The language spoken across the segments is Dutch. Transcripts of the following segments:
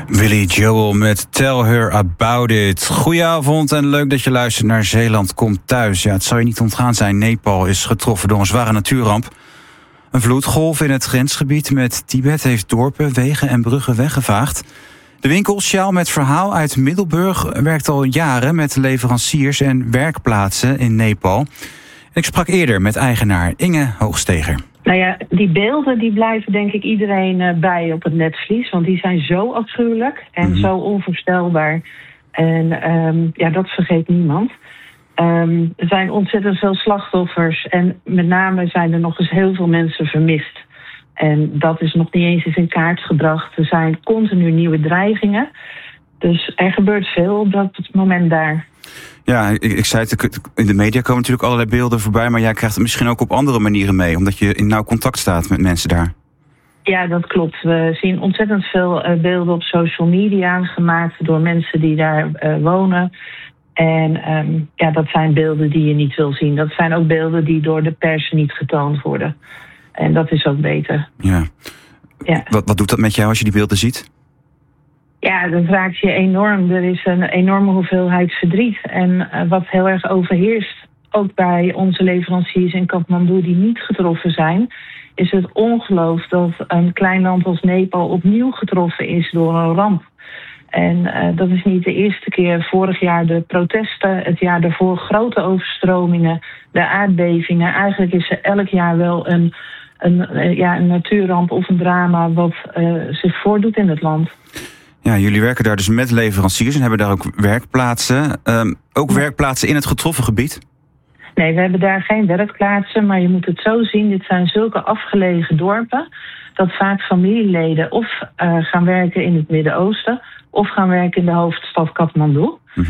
Billy Joel met Tell Her About It. Goedenavond en leuk dat je luistert naar Zeeland Komt Thuis. Ja, het zou je niet ontgaan zijn, Nepal is getroffen door een zware natuurramp. Een vloedgolf in het grensgebied met Tibet heeft dorpen, wegen en bruggen weggevaagd. De winkel Sjaal met Verhaal uit Middelburg werkt al jaren met leveranciers en werkplaatsen in Nepal. Ik sprak eerder met eigenaar Inge Hoogsteger. Nou ja, die beelden die blijven denk ik iedereen bij op het netvlies. Want die zijn zo afschuwelijk en zo onvoorstelbaar. En dat vergeet niemand. Er zijn ontzettend veel slachtoffers. En met name zijn er nog eens heel veel mensen vermist. En dat is nog niet eens in kaart gebracht. Er zijn continu nieuwe dreigingen. Dus er gebeurt veel op dat moment daar. Ja, ik zei het, in de media komen natuurlijk allerlei beelden voorbij, maar jij krijgt het misschien ook op andere manieren mee, omdat je in nauw contact staat met mensen daar. Ja, dat klopt. We zien ontzettend veel beelden op social media gemaakt door mensen die daar wonen. En dat zijn beelden die je niet wil zien. Dat zijn ook beelden die door de pers niet getoond worden. En dat is ook beter. Ja. Wat doet dat met jou als je die beelden ziet? Ja, dat raakt je enorm. Er is een enorme hoeveelheid verdriet. En wat heel erg overheerst, ook bij onze leveranciers in Kathmandu die niet getroffen zijn, is het ongeloof dat een klein land als Nepal opnieuw getroffen is door een ramp. En dat is niet de eerste keer. Vorig jaar de protesten, het jaar daarvoor grote overstromingen, de aardbevingen. Eigenlijk is er elk jaar wel een natuurramp of een drama wat zich voordoet in het land. Ja, jullie werken daar dus met leveranciers en hebben daar ook werkplaatsen. Ook werkplaatsen in het getroffen gebied? Nee, we hebben daar geen werkplaatsen, maar je moet het zo zien. Dit zijn zulke afgelegen dorpen dat vaak familieleden of gaan werken in het Midden-Oosten of gaan werken in de hoofdstad Kathmandu.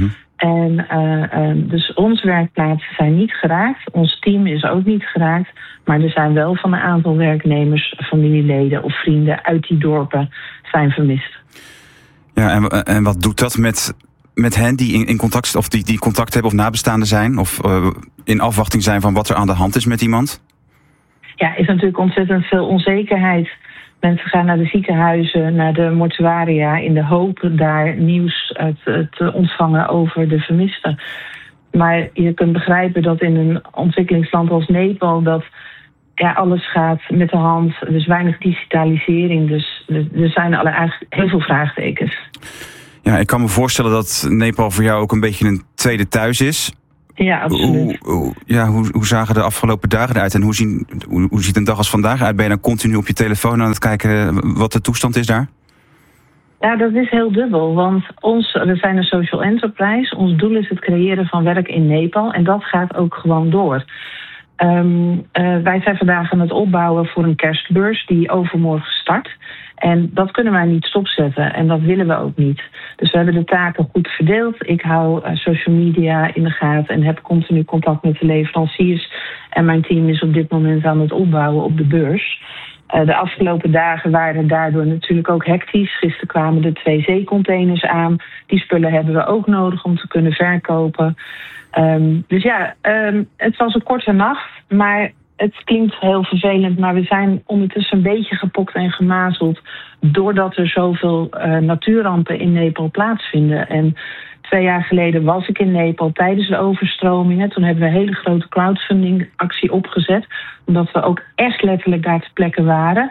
En dus onze werkplaatsen zijn niet geraakt. Ons team is ook niet geraakt. Maar er zijn wel van een aantal werknemers, familieleden of vrienden uit die dorpen zijn vermist. Ja, en wat doet dat met hen die in contact of die contact hebben of nabestaanden zijn of in afwachting zijn van wat er aan de hand is met iemand? Ja, is natuurlijk ontzettend veel onzekerheid. Mensen gaan naar de ziekenhuizen, naar de mortuaria in de hoop daar nieuws te ontvangen over de vermisten. Maar je kunt begrijpen dat in een ontwikkelingsland als Nepal dat alles gaat met de hand. Er is weinig digitalisering, dus er zijn eigenlijk heel veel vraagtekens. Ja, ik kan me voorstellen dat Nepal voor jou ook een beetje een tweede thuis is. Ja, absoluut. Hoe zagen de afgelopen dagen eruit en hoe ziet een dag als vandaag uit? Ben je dan continu op je telefoon aan het kijken wat de toestand is daar? Ja, dat is heel dubbel, want we zijn een social enterprise. Ons doel is het creëren van werk in Nepal en dat gaat ook gewoon door. Wij zijn vandaag aan het opbouwen voor een kerstbeurs die overmorgen start. En dat kunnen wij niet stopzetten en dat willen we ook niet. Dus we hebben de taken goed verdeeld. Ik hou social media in de gaten en heb continu contact met de leveranciers. En mijn team is op dit moment aan het opbouwen op de beurs. De afgelopen dagen waren daardoor natuurlijk ook hectisch. Gisteren kwamen de 2 zeecontainers aan. Die spullen hebben we ook nodig om te kunnen verkopen. Het was een korte nacht, maar het klinkt heel vervelend. Maar we zijn ondertussen een beetje gepokt en gemazeld doordat er zoveel natuurrampen in Nepal plaatsvinden. En 2 jaar geleden was ik in Nepal tijdens de overstromingen. Toen hebben we een hele grote crowdfunding actie opgezet, omdat we ook echt letterlijk daar ter plekke waren.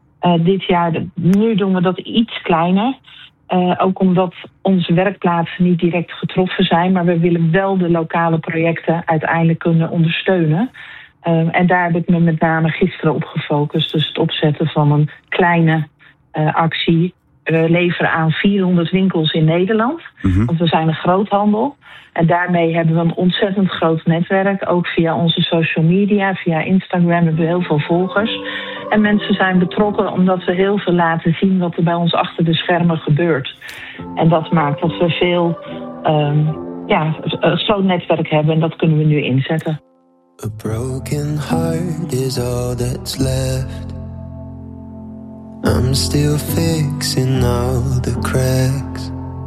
Nu doen we dat iets kleiner. Ook omdat onze werkplaatsen niet direct getroffen zijn, maar we willen wel de lokale projecten uiteindelijk kunnen ondersteunen. En daar heb ik me met name gisteren op gefocust. Dus het opzetten van een kleine actie. We leveren aan 400 winkels in Nederland. Want we zijn een groothandel. En daarmee hebben we een ontzettend groot netwerk. Ook via onze social media, via Instagram hebben we heel veel volgers. En mensen zijn betrokken omdat we heel veel laten zien wat er bij ons achter de schermen gebeurt. En dat maakt dat we veel een groot netwerk hebben en dat kunnen we nu inzetten. A broken heart is all that's left. I'm still fixing all the cracks.